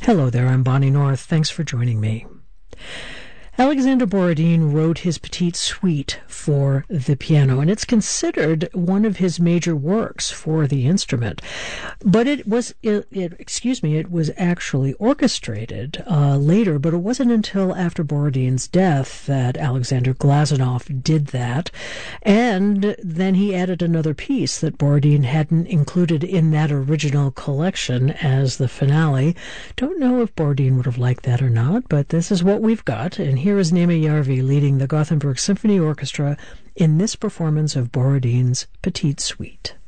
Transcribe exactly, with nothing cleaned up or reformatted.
Hello there, I'm Bonnie North. Thanks for joining me. Alexander Borodin wrote his Petite Suite for the piano, and it's considered one of his major works for the instrument. But it was, it, it, excuse me, it was actually orchestrated uh, later, but it wasn't until after Borodin's death that Alexander Glazunov did that. And then he added another piece that Borodin hadn't included in that original collection as the finale. Don't know if Borodin would have liked that or not, but this is what we've got, and here is Naima Järvi leading the Gothenburg Symphony Orchestra in this performance of Borodin's Petite Suite.